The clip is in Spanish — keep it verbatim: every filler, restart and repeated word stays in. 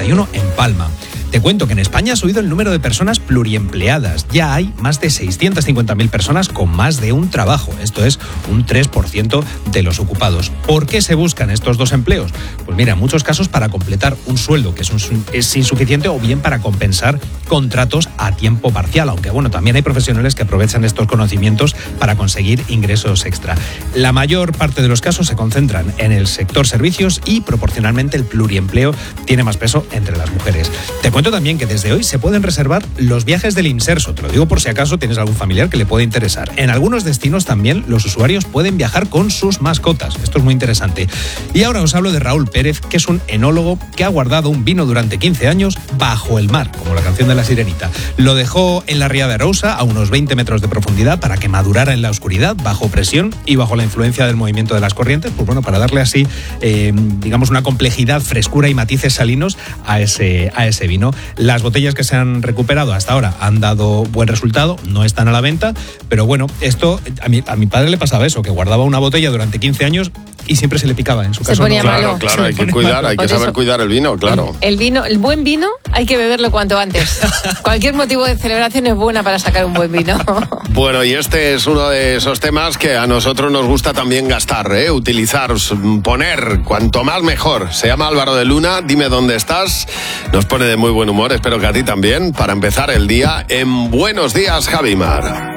y uno en Palma. Te cuento que en España ha subido el número de personas pluriempleadas. Ya hay más de seiscientas cincuenta mil personas con más de un trabajo. Esto es un tres por ciento de los ocupados. ¿Por qué se buscan estos dos empleos? Pues mira, en muchos casos para completar un sueldo que es, un, es insuficiente o bien para compensar contratos a tiempo parcial. Aunque bueno, también hay profesionales que aprovechan estos conocimientos para conseguir ingresos extra. La mayor parte de los casos se concentran en el sector servicios y proporcionalmente el pluriempleo tiene más peso entre las mujeres. Te cuento también que desde hoy se pueden reservar los viajes del Inserso. Te lo digo por si acaso tienes algún familiar que le puede interesar. En algunos destinos también los usuarios pueden viajar con sus mascotas. Esto es muy interesante. Y ahora os hablo de Raúl Pérez, que es un enólogo que ha guardado un vino durante quince años bajo el mar, como la canción de La Sirenita. Lo dejó en la ría de Arousa a unos veinte metros de profundidad para que madurara en la oscuridad, bajo presión y bajo la influencia del movimiento de las corrientes, pues bueno, para darle así, eh, digamos, una complejidad, frescura y matices salinos a ese, a ese vino. Las botellas que se han recuperado hasta ahora han dado buen resultado, no están a la venta, pero bueno, esto a mi, a mi padre le pasaba eso, que guardaba una botella durante quince años y siempre se le picaba en su caso. Se ponía no, malo. Claro, claro, hay que cuidar, hay que saber cuidar el vino, claro. El vino, el buen vino hay que beberlo cuanto antes. Cualquier motivo de celebración es buena para sacar un buen vino. Bueno, y este es uno de esos temas que a nosotros nos gusta también gastar, ¿eh? Utilizar, poner, cuanto más mejor. Se llama Álvaro de Luna, dime dónde estás. Nos pone de muy buen humor, espero que a ti también, para empezar el día en Buenos Días, Javimar.